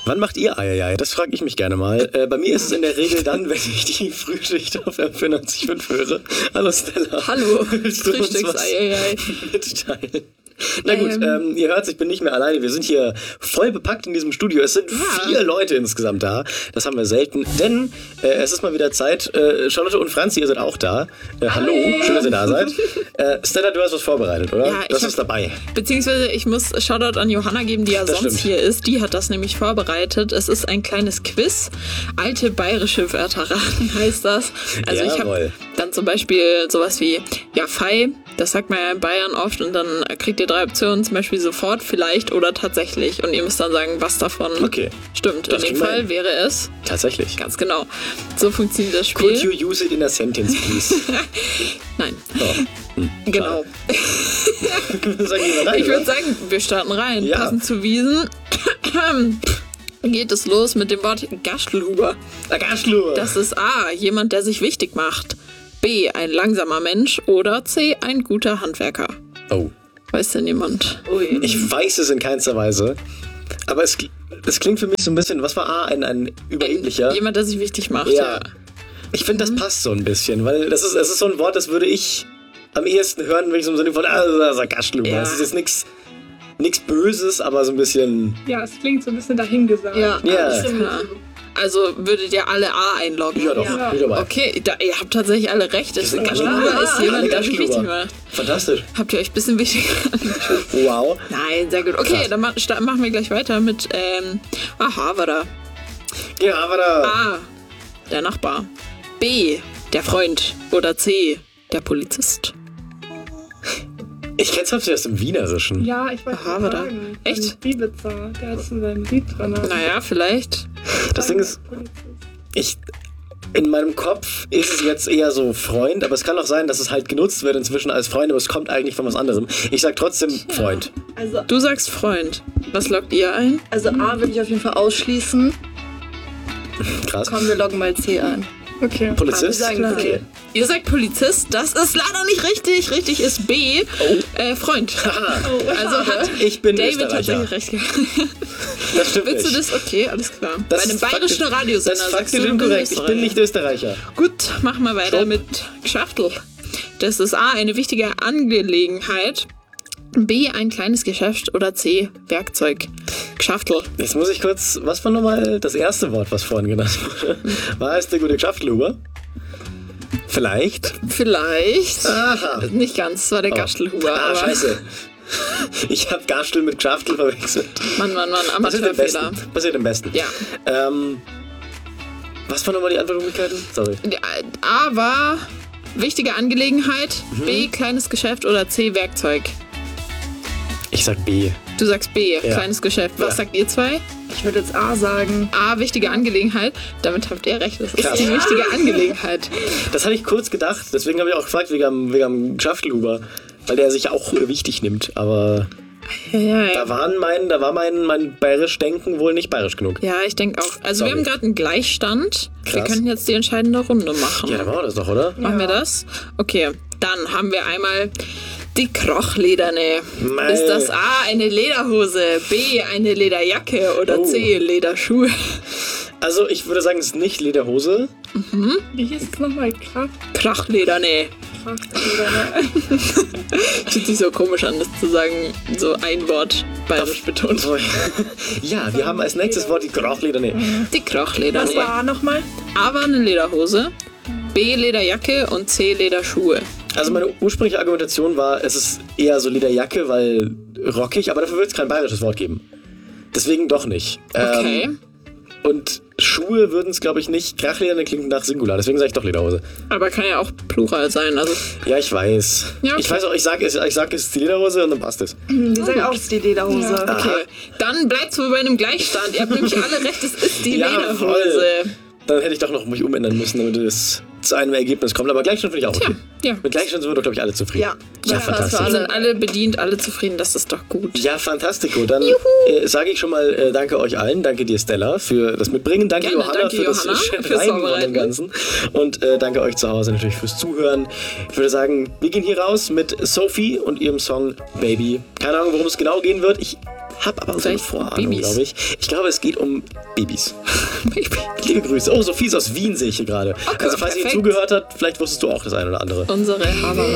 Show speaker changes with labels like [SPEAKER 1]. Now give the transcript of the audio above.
[SPEAKER 1] Wann macht ihr Eieiei? Das frage ich mich gerne mal. Bei mir ist es in der Regel dann, wenn ich die Frühschicht auf FM94.5 höre. Hallo Stella.
[SPEAKER 2] Hallo,
[SPEAKER 1] Willst du uns was
[SPEAKER 2] Frühstücks-Eieiei.
[SPEAKER 1] mitteilen? Na gut, ihr hört, ich bin nicht mehr alleine. Wir sind hier voll bepackt in diesem Studio. Es sind 4 Leute insgesamt da. Das haben wir selten. Denn es ist mal wieder Zeit. Charlotte und Franzi, ihr seid auch da. Hallo, schön, dass ihr da seid. Stella, du hast was vorbereitet, oder?
[SPEAKER 2] Ja,
[SPEAKER 1] du hast was dabei.
[SPEAKER 2] Beziehungsweise ich muss Shoutout an Johanna geben, die ja
[SPEAKER 1] Das
[SPEAKER 2] sonst
[SPEAKER 1] stimmt.
[SPEAKER 2] hier ist. Die hat das nämlich vorbereitet. Es ist ein kleines Quiz. Alte bayerische Wörter raten heißt das. Also ich
[SPEAKER 1] Jawohl.
[SPEAKER 2] habe dann zum Beispiel sowas wie ja, Fei. Das sagt man ja in Bayern oft und dann kriegt ihr 3 Optionen, zum Beispiel sofort, vielleicht oder tatsächlich. Und ihr müsst dann sagen, was davon stimmt.
[SPEAKER 1] Das
[SPEAKER 2] in dem
[SPEAKER 1] kriegen wir
[SPEAKER 2] Fall
[SPEAKER 1] hin.
[SPEAKER 2] wäre es
[SPEAKER 1] Tatsächlich.
[SPEAKER 2] ganz genau. So funktioniert das Spiel.
[SPEAKER 1] Could you use it in a sentence, please?
[SPEAKER 2] Nein,
[SPEAKER 1] Oh.
[SPEAKER 2] genau.
[SPEAKER 1] Sag lieber nein,
[SPEAKER 2] Ich würde
[SPEAKER 1] oder?
[SPEAKER 2] sagen, wir starten rein.
[SPEAKER 1] Ja.
[SPEAKER 2] Passend zu Wiesen geht es los mit dem Wort Gastelhuber.
[SPEAKER 1] Gastelhuber.
[SPEAKER 2] Das ist A, jemand, der sich wichtig macht. B, ein langsamer Mensch. Oder C, ein guter Handwerker.
[SPEAKER 1] Oh.
[SPEAKER 2] Weiß denn jemand?
[SPEAKER 1] Ich weiß es in keinster Weise. Aber es klingt für mich so ein bisschen, was war A? Ein überheblicher?
[SPEAKER 2] Jemand, der sich wichtig macht,
[SPEAKER 1] Ja.
[SPEAKER 2] ja.
[SPEAKER 1] Ich finde, das passt so ein bisschen, weil es ist so ein Wort, das würde ich am ehesten hören, wenn ich so im Sinne von, Gastelhuber.
[SPEAKER 2] Ja.
[SPEAKER 1] Das ist jetzt nichts Böses, aber so ein bisschen...
[SPEAKER 3] Ja, es klingt so ein bisschen dahingesagt.
[SPEAKER 2] Ja,
[SPEAKER 1] Ja.
[SPEAKER 2] alles klar. Also würdet ihr alle A einloggen?
[SPEAKER 1] Ja, doch,
[SPEAKER 3] Ja.
[SPEAKER 1] bin ich dabei.
[SPEAKER 2] Okay, ihr habt tatsächlich alle recht. Das
[SPEAKER 1] sind
[SPEAKER 2] Gastelhuber
[SPEAKER 1] alle-
[SPEAKER 2] ist jemand, der sich
[SPEAKER 1] Gastelhuber.
[SPEAKER 2] wichtig macht.
[SPEAKER 1] Fantastisch.
[SPEAKER 2] Habt ihr euch ein bisschen wichtig
[SPEAKER 1] Wow.
[SPEAKER 2] Nein, sehr gut. Okay,
[SPEAKER 1] Krass.
[SPEAKER 2] dann machen wir gleich weiter mit Harvarder.
[SPEAKER 1] Ja, aber da...
[SPEAKER 2] A, der Nachbar. B, der Freund. Oder C, der Polizist.
[SPEAKER 1] Ich kenn's hauptsächlich aus dem Wienerischen.
[SPEAKER 3] Ja, ich wollte
[SPEAKER 2] Aha,
[SPEAKER 3] mal
[SPEAKER 2] da.
[SPEAKER 3] fragen.
[SPEAKER 2] Echt?
[SPEAKER 3] Ibiza, der hat es in seinem Lied drin.
[SPEAKER 2] Naja, vielleicht.
[SPEAKER 1] Das Ding ist, in meinem Kopf ist es jetzt eher so Freund, aber es kann auch sein, dass es halt genutzt wird inzwischen als Freund, aber es kommt eigentlich von was anderem. Ich sag trotzdem Freund.
[SPEAKER 4] Also,
[SPEAKER 2] Du sagst Freund. Was loggt ihr ein?
[SPEAKER 4] also A würde ich auf jeden Fall ausschließen.
[SPEAKER 1] Krass.
[SPEAKER 4] Komm, wir loggen mal C ein.
[SPEAKER 3] Okay.
[SPEAKER 1] Polizist?
[SPEAKER 4] wir sagen
[SPEAKER 1] Okay.
[SPEAKER 2] Ihr sagt Polizist. Das ist leider nicht richtig. Richtig ist B, Freund. Also hat
[SPEAKER 1] Ich bin
[SPEAKER 2] David
[SPEAKER 1] Österreicher.
[SPEAKER 2] tatsächlich recht gehabt.
[SPEAKER 1] Das stimmt
[SPEAKER 2] Willst du
[SPEAKER 1] nicht.
[SPEAKER 2] das? Okay, alles klar.
[SPEAKER 1] Das
[SPEAKER 2] Bei einem
[SPEAKER 1] ist
[SPEAKER 2] bayerischen
[SPEAKER 1] faktisch-
[SPEAKER 2] Radiosender
[SPEAKER 1] Das ist
[SPEAKER 2] sagst du,
[SPEAKER 1] faktisch
[SPEAKER 2] du bist
[SPEAKER 1] inkorrekt. Ich bin nicht Österreicher.
[SPEAKER 2] Gut, machen wir weiter
[SPEAKER 1] Stopp.
[SPEAKER 2] mit Geschäftel. Das ist A, eine wichtige Angelegenheit. B, ein kleines Geschäft. Oder C, Werkzeug. Geschäftel.
[SPEAKER 1] Jetzt muss ich kurz, was war nochmal das erste Wort, was vorhin genannt wurde? War es der gute Geschäftsluber? Vielleicht?
[SPEAKER 2] Vielleicht.
[SPEAKER 1] Aha.
[SPEAKER 2] Nicht ganz, es war der Gastelhuber.
[SPEAKER 1] Ah,
[SPEAKER 2] aber
[SPEAKER 1] scheiße. Ich habe Gastel mit Geschäftel verwechselt.
[SPEAKER 2] Mann,
[SPEAKER 1] Passiert am
[SPEAKER 2] Amateurfehler.
[SPEAKER 1] besten. Passiert am besten.
[SPEAKER 2] Ja.
[SPEAKER 1] Was waren nochmal die Antwortmöglichkeiten? Sorry.
[SPEAKER 2] A war wichtige Angelegenheit. B, kleines Geschäft. Oder C, Werkzeug.
[SPEAKER 1] Ich sag B.
[SPEAKER 2] Du sagst B,
[SPEAKER 1] Ja.
[SPEAKER 2] kleines Geschäft. Was
[SPEAKER 1] Ja.
[SPEAKER 2] sagt ihr zwei?
[SPEAKER 4] Ich würde jetzt A sagen.
[SPEAKER 2] A, wichtige Angelegenheit. Damit habt ihr recht. Das ist
[SPEAKER 1] Krass.
[SPEAKER 2] die wichtige Angelegenheit.
[SPEAKER 1] Das hatte ich kurz gedacht, deswegen habe ich auch gefragt, wegen am Geschäftelhuber. Weil der sich auch wichtig nimmt. Aber
[SPEAKER 2] Ja.
[SPEAKER 1] da war mein bayerisch Denken wohl nicht bayerisch genug.
[SPEAKER 2] Ja, ich denke auch. Also
[SPEAKER 1] Sorry.
[SPEAKER 2] wir haben gerade einen Gleichstand. Wir
[SPEAKER 1] Krass.
[SPEAKER 2] könnten jetzt die entscheidende Runde machen.
[SPEAKER 1] Ja, dann machen wir das doch, oder?
[SPEAKER 2] Machen wir das? Okay, dann haben wir einmal die Krochlederne.
[SPEAKER 1] Mei.
[SPEAKER 2] Ist das A, eine Lederhose, B, eine Lederjacke oder
[SPEAKER 1] Oh.
[SPEAKER 2] C, Lederschuhe?
[SPEAKER 1] Also ich würde sagen, es ist nicht Lederhose.
[SPEAKER 3] Wie hieß es nochmal?
[SPEAKER 2] Krochlederne.
[SPEAKER 3] Kraft oder
[SPEAKER 2] Fühlt sich so komisch an, das zu sagen, so ein Wort bayerisch betont.
[SPEAKER 1] So. Ja, wir haben als nächstes Wort die Krauchlederne.
[SPEAKER 2] Die
[SPEAKER 3] Was
[SPEAKER 2] Krochlederne.
[SPEAKER 3] war A nochmal?
[SPEAKER 2] A war eine Lederhose, B, Lederjacke und C, Lederschuhe.
[SPEAKER 1] Also meine ursprüngliche Argumentation war, es ist eher so Lederjacke, weil rockig, aber dafür wird es kein bayerisches Wort geben. Deswegen doch nicht.
[SPEAKER 2] Okay.
[SPEAKER 1] Und Schuhe würden es, glaube ich, nicht. Krachlederne klingt nach Singular, deswegen sage ich doch Lederhose.
[SPEAKER 2] Aber kann ja auch Plural sein. Also
[SPEAKER 1] Ja, ich weiß.
[SPEAKER 2] Ja, okay.
[SPEAKER 1] Ich weiß auch, ich sag, es ist die Lederhose und dann passt es.
[SPEAKER 4] Wir sagen auch, es ist die Lederhose.
[SPEAKER 3] Ja.
[SPEAKER 2] okay, dann bleibt's wohl bei einem Gleichstand. Ihr habt nämlich alle recht, es ist die Lederhose.
[SPEAKER 1] voll. Dann hätte ich doch noch mich umändern müssen, damit es zu einem Ergebnis kommt. Aber Gleichstand finde ich auch okay.
[SPEAKER 2] Ja.
[SPEAKER 1] Mit Gleichstand sind wir doch, glaube ich, alle zufrieden.
[SPEAKER 4] Ja.
[SPEAKER 1] Ja,
[SPEAKER 4] Ja,
[SPEAKER 1] fantastisch.
[SPEAKER 2] Wir sind alle bedient, alle zufrieden, das ist doch gut.
[SPEAKER 1] Ja, fantastico. Dann sage ich schon mal danke euch allen. Danke dir, Stella, für das Mitbringen. Danke,
[SPEAKER 2] Gerne,
[SPEAKER 1] Johanna,
[SPEAKER 2] danke,
[SPEAKER 1] für das
[SPEAKER 2] Johanna, fürs
[SPEAKER 1] Schreiben von dem
[SPEAKER 2] Vorbereiten.
[SPEAKER 1] Ganzen. Und danke euch zu Hause natürlich fürs Zuhören. Ich würde sagen, wir gehen hier raus mit Sophie und ihrem Song Baby. Keine Ahnung, worum es genau gehen wird. Ich hab aber so eine
[SPEAKER 2] Vielleicht
[SPEAKER 1] Vorahnung,
[SPEAKER 2] Babys.
[SPEAKER 1] glaube ich. Ich glaube, es geht um Babys. Liebe Grüße. Oh, Sophie ist aus Wien, sehe ich hier gerade.
[SPEAKER 2] Okay,
[SPEAKER 1] Also falls ihr
[SPEAKER 2] perfekt.
[SPEAKER 1] zugehört habt, vielleicht wusstest du auch das eine oder andere.
[SPEAKER 2] Unsere Haber